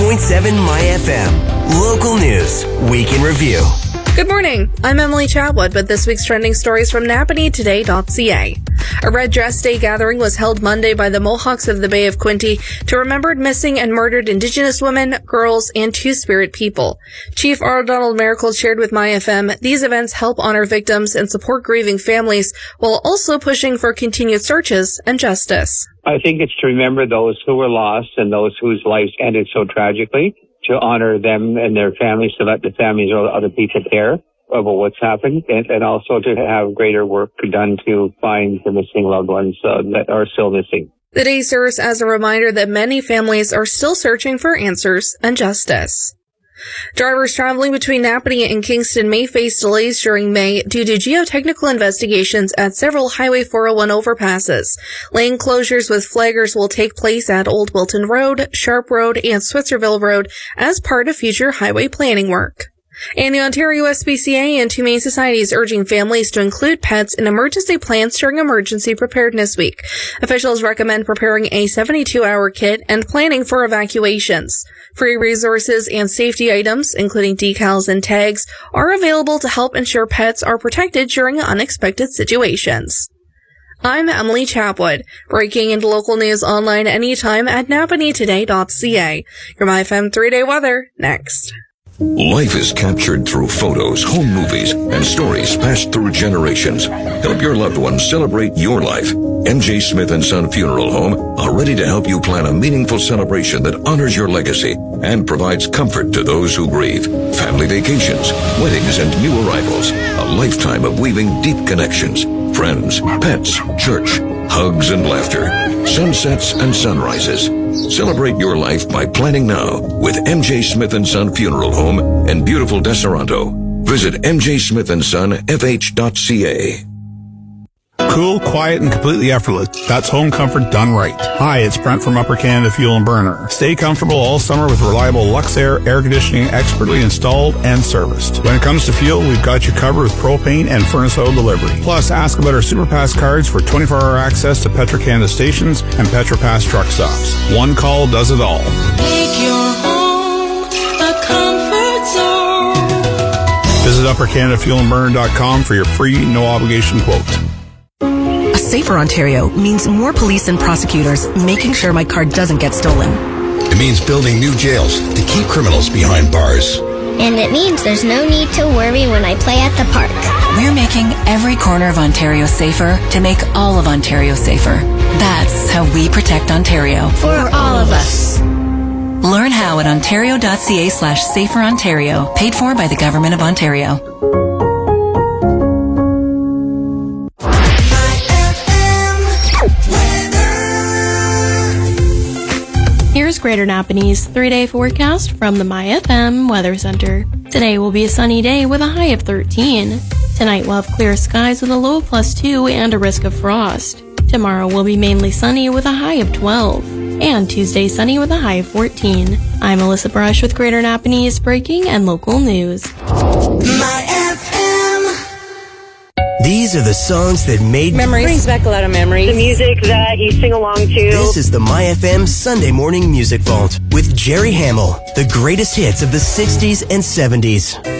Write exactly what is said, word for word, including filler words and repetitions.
point seven My F M. Local news, week in review. Good morning. I'm Emily Chatwood with this week's trending stories from Napanee Today dot C A. A Red Dress Day gathering was held Monday by the Mohawks of the Bay of Quinte to remember missing and murdered Indigenous women, girls, and Two-Spirit people. Chief R. Donald Miracle shared with My F M, these events help honor victims and support grieving families while also pushing for continued searches and justice. I think it's to remember those who were lost and those whose lives ended so tragically, to honor them and their families, to let the families or other people care about what's happened, and, and also to have greater work done to find the missing loved ones uh, that are still missing. The day serves as a reminder that many families are still searching for answers and justice. Drivers traveling between Napanee and Kingston may face delays during May due to geotechnical investigations at several Highway four oh one overpasses. Lane closures with flaggers will take place at Old Wilton Road, Sharp Road, and Switzerville Road as part of future highway planning work. And the Ontario S P C A and Humane Society is urging families to include pets in emergency plans during Emergency Preparedness Week. Officials recommend preparing a seventy-two hour kit and planning for evacuations. Free resources and safety items, including decals and tags, are available to help ensure pets are protected during unexpected situations. I'm Emily Chatwood, breaking into local news online anytime at Napanee Today dot C A. Your My F M three-day weather, next. Life is captured through photos, home movies, and stories passed through generations. Help your loved ones celebrate your life. M J Smith and Son Funeral Home are ready to help you plan a meaningful celebration that honors your legacy and provides comfort to those who grieve. Family vacations, weddings, and new arrivals. A lifetime of weaving deep connections. Friends, pets, church, hugs and laughter. Sunsets and sunrises. Celebrate your life by planning now with M J Smith and Son Funeral Home in beautiful Deseronto. Visit M J Smith and Son F H dot C A. Cool, quiet, and completely effortless. That's home comfort done right. Hi, it's Brent from Upper Canada Fuel and Burner. Stay comfortable all summer with reliable Luxair air conditioning expertly installed and serviced. When it comes to fuel, we've got you covered with propane and furnace oil delivery. Plus, ask about our SuperPass cards for twenty-four hour access to Petro-Canada stations and PetroPass truck stops. One call does it all. Make your home a comfort zone. Visit upper canada fuel and burner dot com for your free, no-obligation quote. Safer Ontario means more police and prosecutors making sure my car doesn't get stolen. It means building new jails to keep criminals behind bars. And it means there's no need to worry when I play at the park. We're making every corner of Ontario safer to make all of Ontario safer. That's how we protect Ontario. For all of us. Learn how at ontario dot c a slash safer ontario. Paid for by the Government of Ontario. Here's Greater Napanee's three-day forecast from the My F M Weather Center. Today will be a sunny day with a high of thirteen. Tonight we'll have clear skies with a low of plus two and a risk of frost. Tomorrow will be mainly sunny with a high of twelve. And Tuesday sunny with a high of fourteen. I'm Alyssa Brush with Greater Napanee's breaking and local news. My F M. These are the songs that made Memories. Brings back a lot of memories. The music that you sing along to. This is the My F M Sunday Morning Music Vault with Jerry Hamill. The greatest hits of the sixties and seventies.